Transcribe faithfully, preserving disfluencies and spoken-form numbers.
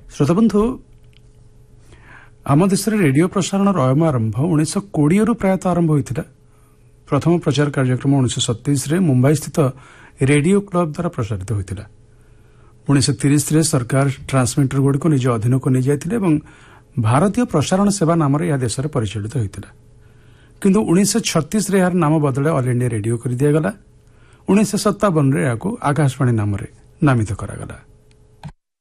श्रोताबंधु आम देश में रेडियो प्रसारण अयम आरंभ उन्नीस कोड़े रु प्रायतः आरंभ होता। प्रथम प्रचार कार्यक्रम उन्नीस सतैश मुंबई स्थित रेडियो क्लब द्वारा प्रसारित होता। उन्नीस तीस सरकार ट्रांसमिटर गुड़ को निज अधीन को नहीं जाते भारतीय प्रसारण सेवा नाम यह देश में परिचालित होता। किंतु उन्नीस छत्तीस यार नाम बदले ऑल इंडिया रेडियो कर दिगला। उन्नीस सत्तावन आकाशवाणी नाम नामित करागला।